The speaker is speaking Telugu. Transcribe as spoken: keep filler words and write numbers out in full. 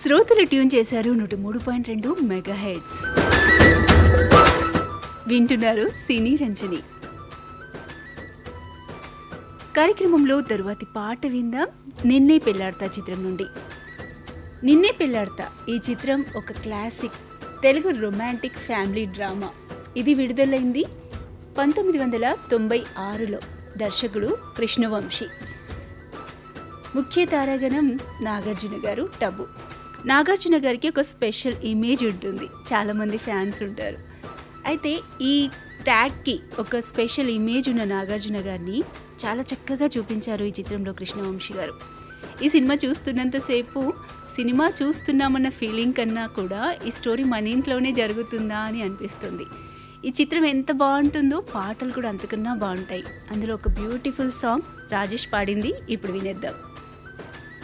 శ్రోతలు ట్యూన్ చేశారు నూట మూడు పాయింట్ రెండు మెగా హెడ్స్. వింటున్నారు సినీ రంజని కార్యక్రమంలో. తరువాతి పాట విందాం నిన్నే పెళ్లాడతా చిత్రం నుండి. నిన్నే పెళ్లాడతా ఈ చిత్రం ఒక classic Telugu romantic family drama. ఇది విడుదలైంది పంతొమ్మిది వందల తొంభై ఆరులో. దర్శకుడు కృష్ణవంశీ. ముఖ్య తారాగణం నాగార్జున గారు, టబు. నాగార్జున గారికి ఒక స్పెషల్ ఇమేజ్ ఉంటుంది, చాలామంది ఫ్యాన్స్ ఉంటారు. అయితే ఈ ట్యాగ్కి ఒక స్పెషల్ ఇమేజ్ ఉన్న నాగార్జున గారిని చాలా చక్కగా చూపించారు ఈ చిత్రంలో కృష్ణవంశీ గారు. ఈ సినిమా చూస్తున్నంతసేపు సినిమా చూస్తున్నామన్న ఫీలింగ్ కన్నా కూడా ఈ స్టోరీ మన ఇంట్లోనే జరుగుతుందా అని అనిపిస్తుంది. ఈ చిత్రం ఎంత బాగుంటుందో పాటలు కూడా అంతకన్నా బాగుంటాయి. అందులో ఒక బ్యూటిఫుల్ సాంగ్ రాజేష్ పాడింది, ఇప్పుడు వినేద్దాం.